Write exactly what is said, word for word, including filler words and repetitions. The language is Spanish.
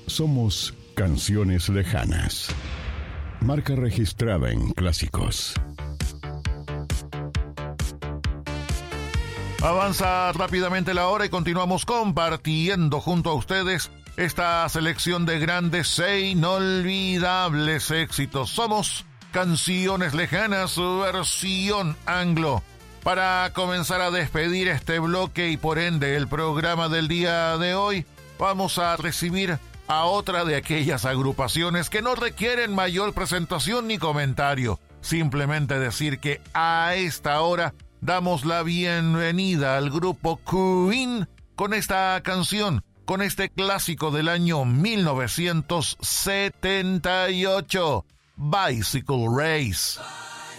Somos Canciones Lejanas. Marca registrada en Clásicos. Avanza rápidamente la hora y continuamos compartiendo junto a ustedes esta selección de grandes e inolvidables éxitos. Somos Canciones Lejanas, versión anglo. Para comenzar a despedir este bloque y por ende el programa del día de hoy, vamos a recibir a otra de aquellas agrupaciones que no requieren mayor presentación ni comentario. Simplemente decir que a esta hora damos la bienvenida al grupo Queen con esta canción, con este clásico del año mil novecientos setenta y ocho, Bicycle Race.